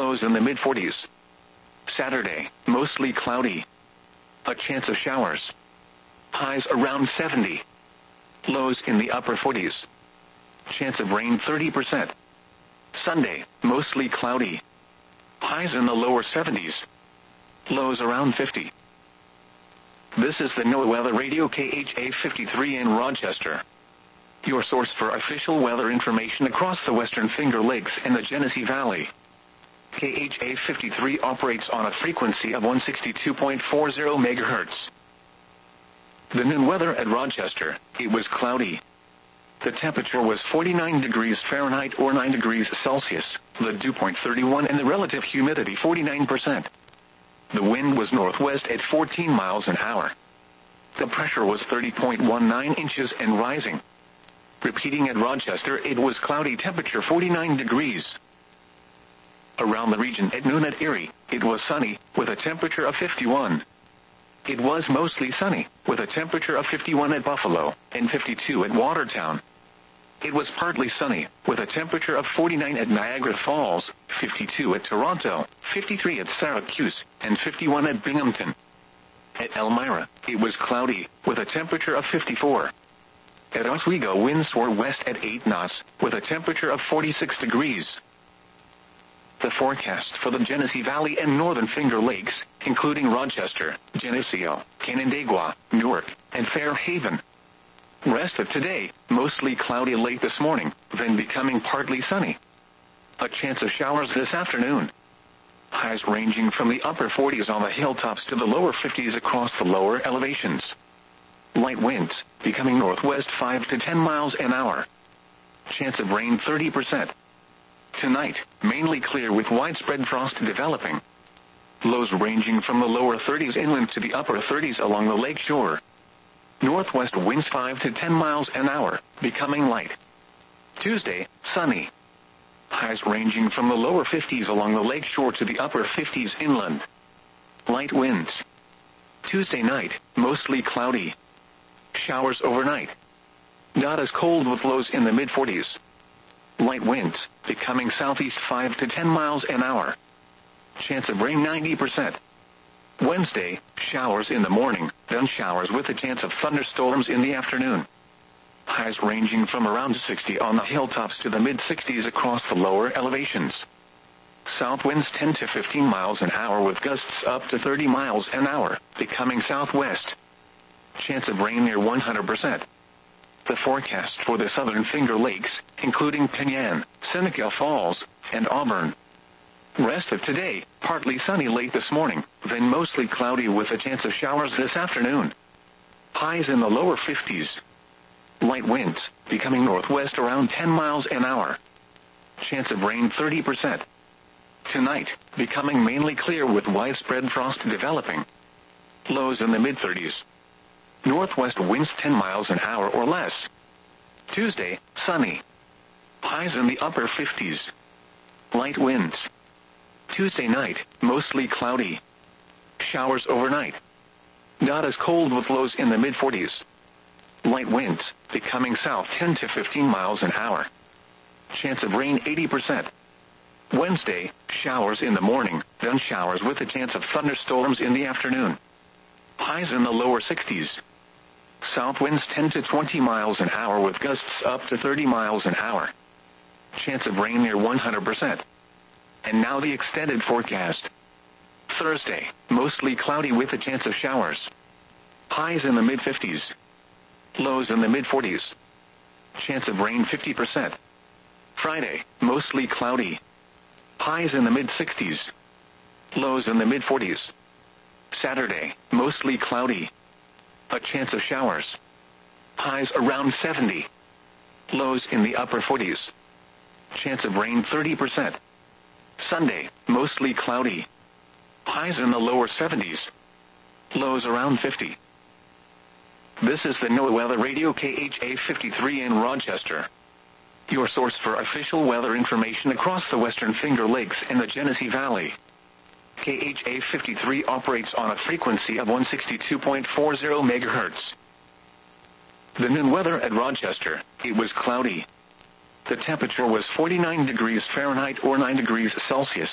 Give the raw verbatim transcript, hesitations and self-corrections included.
Lows in the mid forties. Saturday, mostly cloudy. A chance of showers. Highs around seventy. Lows in the upper forties. Chance of rain thirty percent. Sunday, mostly cloudy. Highs in the lower seventies. Lows around fifty. This is the NOAA Weather Radio K H A fifty-three in Rochester. Your source for official weather information across the Western Finger Lakes and the Genesee Valley. K H A fifty-three operates on a frequency of one sixty-two point four zero megahertz. The noon weather at Rochester, it was cloudy. The temperature was forty-nine degrees Fahrenheit or nine degrees Celsius, the dew point thirty-one and the relative humidity forty-nine percent. The wind was northwest at fourteen miles an hour. The pressure was thirty point one nine inches and rising. Repeating at Rochester, it was cloudy, temperature forty-nine degrees. Around the region at noon at Erie, it was sunny, with a temperature of fifty-one. It was mostly sunny, with a temperature of fifty-one at Buffalo, and fifty-two at Watertown. It was partly sunny, with a temperature of forty-nine at Niagara Falls, fifty-two at Toronto, fifty-three at Syracuse, and fifty-one at Binghamton. At Elmira, it was cloudy, with a temperature of fifty-four. At Oswego, winds were west at eight knots, with a temperature of forty-six degrees. The forecast for the Genesee Valley and Northern Finger Lakes, including Rochester, Geneseo, Canandaigua, Newark, and Fairhaven. Rest of today, mostly cloudy late this morning, then becoming partly sunny. A chance of showers this afternoon. Highs ranging from the upper forties on the hilltops to the lower fifties across the lower elevations. Light winds, becoming northwest five to ten miles an hour. Chance of rain thirty percent. Tonight, mainly clear with widespread frost developing. Lows ranging from the lower thirties inland to the upper thirties along the lake shore. Northwest winds five to ten miles an hour, becoming light. Tuesday, sunny. Highs ranging from the lower fifties along the lake shore to the upper fifties inland. Light winds. Tuesday night, mostly cloudy. Showers overnight. Not as cold with lows in the mid forties. Light winds, becoming southeast five to ten miles an hour. Chance of rain ninety percent. Wednesday, showers in the morning, then showers with a chance of thunderstorms in the afternoon. Highs ranging from around sixty on the hilltops to the mid sixties across the lower elevations. South winds ten to fifteen miles an hour with gusts up to thirty miles an hour, becoming southwest. Chance of rain near one hundred percent. The forecast for the Southern Finger Lakes, including Penyan, Seneca Falls, and Auburn. Rest of today, partly sunny late this morning, then mostly cloudy with a chance of showers this afternoon. Highs in the lower fifties. Light winds, becoming northwest around ten miles an hour. Chance of rain thirty percent. Tonight, becoming mainly clear with widespread frost developing. Lows in the mid thirties. Northwest winds ten miles an hour or less. Tuesday, sunny. Highs in the upper fifties. Light winds. Tuesday night, mostly cloudy. Showers overnight. Not as cold with lows in the mid forties. Light winds, becoming south ten to fifteen miles an hour. Chance of rain eighty percent. Wednesday, showers in the morning, then showers with a chance of thunderstorms in the afternoon. Highs in the lower sixties. South winds ten to twenty miles an hour with gusts up to thirty miles an hour. Chance of rain near one hundred percent. And now the extended forecast. Thursday, mostly cloudy with a chance of showers. Highs in the mid fifties. Lows in the mid forties. Chance of rain fifty percent. Friday, mostly cloudy. Highs in the mid sixties. Lows in the mid forties. Saturday, mostly cloudy. A chance of showers. Highs around seventy. Lows in the upper forties. Chance of rain thirty percent. Sunday, mostly cloudy. Highs in the lower seventies. Lows around fifty. This is the NOAA Weather Radio K H A fifty-three in Rochester. Your source for official weather information across the Western Finger Lakes and the Genesee Valley. K H A fifty-three operates on a frequency of one sixty-two point four zero megahertz. The noon weather at Rochester, it was cloudy. The temperature was forty-nine degrees Fahrenheit or nine degrees Celsius,